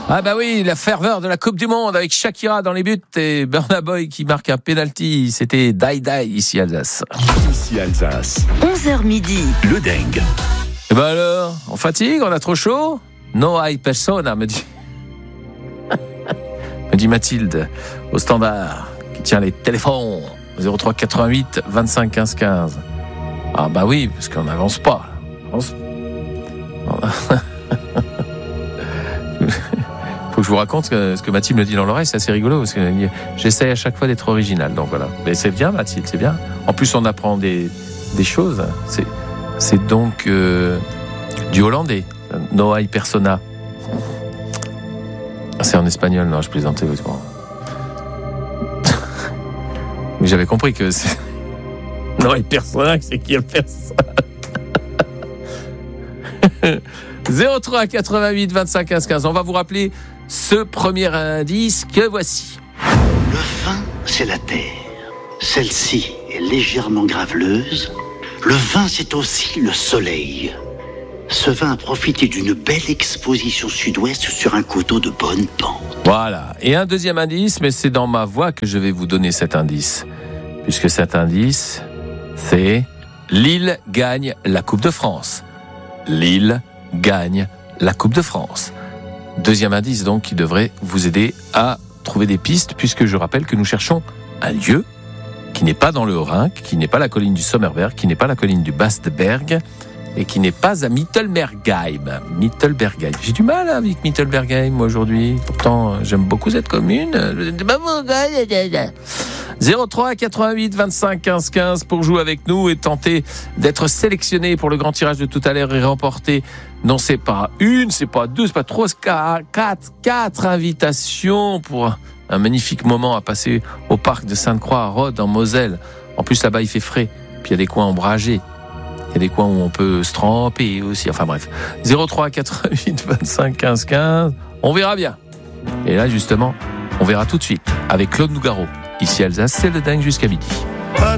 Ah bah oui, la ferveur de la Coupe du Monde avec Shakira dans les buts et Burna Boy qui marque un penalty. C'était Die Die ici Alsace. Ici Alsace. 11h midi. Le dingue. Et ben alors, on fatigue, on a trop chaud? No hay persona, me dit Mathilde au standard qui tient les téléphones 03 88 25 15 15. Ah bah oui, parce qu'on n'avance pas. Faut que je vous raconte ce que Mathilde me dit dans l'oreille, c'est assez rigolo parce que j'essaie à chaque fois d'être original, donc voilà. Mais c'est bien Mathilde, c'est bien. En plus on apprend des choses. C'est donc du hollandais. No hay persona. C'est en espagnol, non, je plaisantais. Mais j'avais compris que c'est no hay persona, c'est qui a personne. 03 88 25 15 15. On va vous rappeler ce premier indice que voici. Le vin, c'est la terre. Celle-ci est légèrement graveleuse. Le vin, c'est aussi le soleil. Ce vin a profité d'une belle exposition sud-ouest sur un coteau de bonne pente. Voilà. Et un deuxième indice, mais c'est dans ma voix que je vais vous donner cet indice. Puisque cet indice, c'est Lille gagne la Coupe de France. Lille gagne la Coupe de France. Deuxième indice donc qui devrait vous aider à trouver des pistes, puisque je rappelle que nous cherchons un lieu qui n'est pas dans le Haut-Rhin, qui n'est pas la colline du Sommerberg, qui n'est pas la colline du Bastberg, et qui n'est pas à Mittelbergheim. Mittelbergheim. J'ai du mal avec Mittelbergheim moi aujourd'hui. Pourtant, j'aime beaucoup cette commune. 03 88 25 15 15 pour jouer avec nous et tenter d'être sélectionné pour le grand tirage de tout à l'heure et remporter, non c'est pas une, c'est pas deux, c'est pas trois, c'est quatre invitations pour un magnifique moment à passer au parc de Sainte-Croix à Rhodes en Moselle. En plus là-bas il fait frais, puis il y a des coins ombragés. Il y a des coins où on peut se tremper aussi. Enfin bref. 03 88 25 15 15. On verra bien. Et là, justement, on verra tout de suite avec Claude Nougaro. Ici Alsace, c'est le dingue jusqu'à midi.